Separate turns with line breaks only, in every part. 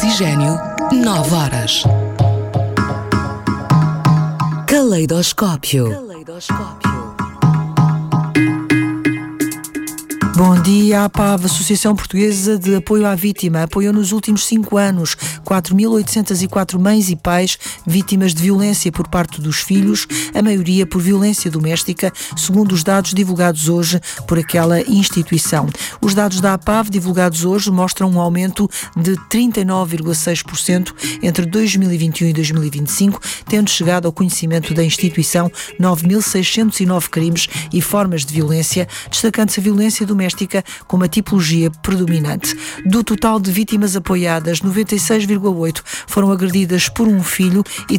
Oxigênio, 9 horas. Caleidoscópio.
Bom dia. A APAV, Associação Portuguesa de Apoio à Vítima, apoiou nos últimos 5 anos 4.804 mães e pais vítimas de violência por parte dos filhos, a maioria por violência doméstica, segundo os dados divulgados hoje por aquela instituição. Os dados da APAV divulgados hoje mostram um aumento de 39,6% entre 2021 e 2025, tendo chegado ao conhecimento da instituição 9.609 crimes e formas de violência, destacando-se a violência doméstica como a tipologia predominante. Do total de vítimas apoiadas, 96,8% foram agredidas por um filho e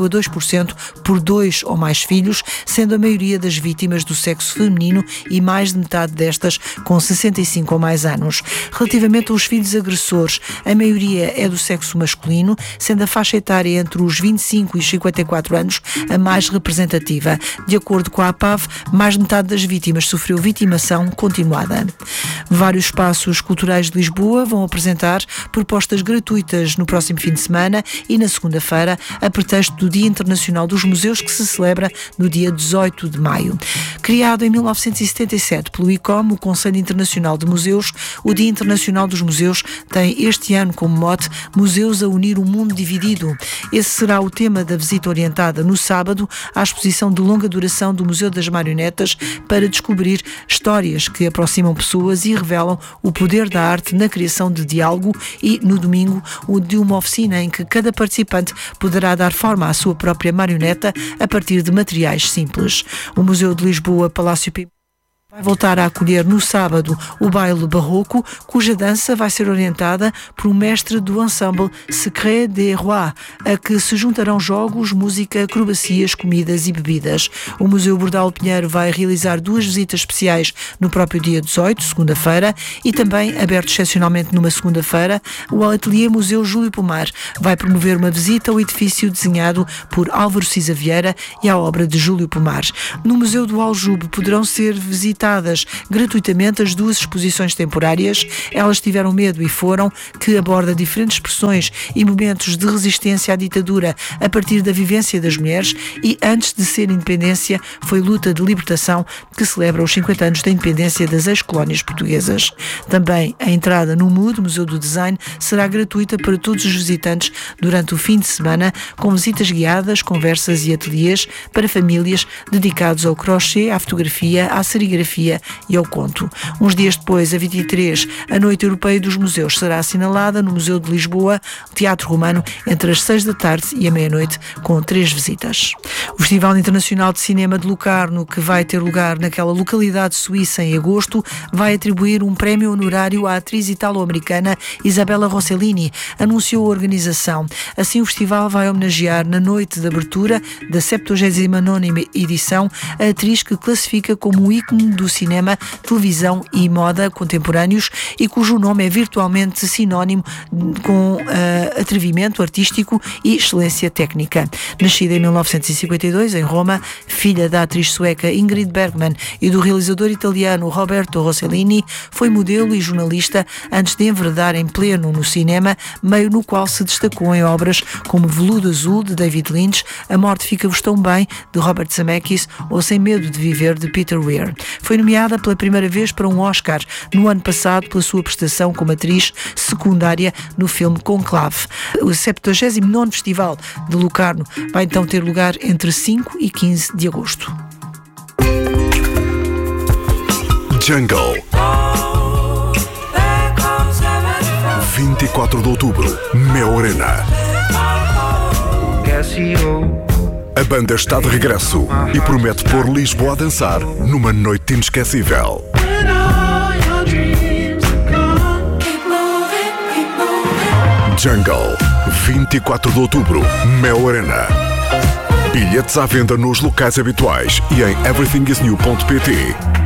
3,2% por 2 ou mais filhos, sendo a maioria das vítimas do sexo feminino e mais de metade destas com 65 ou mais anos. Relativamente aos filhos agressores, a maioria é do sexo masculino, sendo a faixa etária entre os 25 e 54 anos a mais representativa. De acordo com a APAV, mais de metade das vítimas sofreu vitimação continuada. Vários espaços culturais de Lisboa vão apresentar propostas gratuitas no próximo fim de semana e na segunda-feira, a pretexto do Dia Internacional dos Museus, que se celebra no dia 18 de maio. Criado em 1977 pelo ICOM, o Conselho Internacional de Museus, o Dia Internacional dos Museus tem este ano como mote Museus a unir o mundo dividido. Esse será o tema da visita orientada no sábado à exposição de longa duração do Museu das Marionetas para descobrir histórias que aproximam pessoas e revelam o poder da arte na criação de diálogo, e no domingo o de uma oficina em que cada participante poderá dar forma à sua própria marioneta a partir de materiais simples. O Museu de Lisboa Palácio Pimenta vai voltar a acolher no sábado o baile barroco, cuja dança vai ser orientada por um mestre do ensemble Secret des Rois, a que se juntarão jogos, música, acrobacias, comidas e bebidas. O Museu Bordal Pinheiro vai realizar 2 visitas especiais no próprio dia 18, segunda-feira, e também, aberto excepcionalmente numa segunda-feira, o Ateliê Museu Júlio Pomar vai promover uma visita ao edifício desenhado por Álvaro Cisa Vieira e à obra de Júlio Pomar. No Museu do Aljube poderão ser visitadas gratuitamente as 2 exposições temporárias Elas Tiveram Medo e Foram, que aborda diferentes expressões e momentos de resistência à ditadura a partir da vivência das mulheres, e Antes de Ser Independência Foi Luta de Libertação, que celebra os 50 anos da independência das ex-colónias portuguesas. Também a entrada no MUD, Museu do Design, será gratuita para todos os visitantes durante o fim de semana, com visitas guiadas, conversas e ateliês para famílias dedicados ao crochê, à fotografia, à serigrafia e ao conto. Uns dias depois, a 23, a Noite Europeia dos Museus será assinalada no Museu de Lisboa, Teatro Romano, entre as 6 da tarde e a meia-noite, com 3 visitas. O Festival Internacional de Cinema de Locarno, que vai ter lugar naquela localidade suíça em agosto, vai atribuir um prémio honorário à atriz italo-americana Isabella Rossellini, anunciou a organização. Assim, o festival vai homenagear, na noite de abertura da 79ª edição, a atriz que classifica como um ícone do cinema, televisão e moda contemporâneos e cujo nome é virtualmente sinónimo com atrevimento artístico e excelência técnica. Nascida em 1952 em Roma, filha da atriz sueca Ingrid Bergman e do realizador italiano Roberto Rossellini, foi modelo e jornalista antes de enveredar em pleno no cinema, meio no qual se destacou em obras como Veludo Azul, de David Lynch, A Morte Fica-vos Tão Bem, de Robert Zemeckis, ou Sem Medo de Viver, de Peter Weir. Foi nomeada pela primeira vez para um Oscar no ano passado pela sua prestação como atriz secundária no filme Conclave. O 79º Festival de Locarno vai então ter lugar entre 5 e 15 de agosto.
Jungle. 24 de outubro, Mel Arena. A banda está de regresso e promete pôr Lisboa a dançar numa noite inesquecível. Jungle, 24 de outubro, Mel Arena. Bilhetes à venda nos locais habituais e em everythingisnew.pt.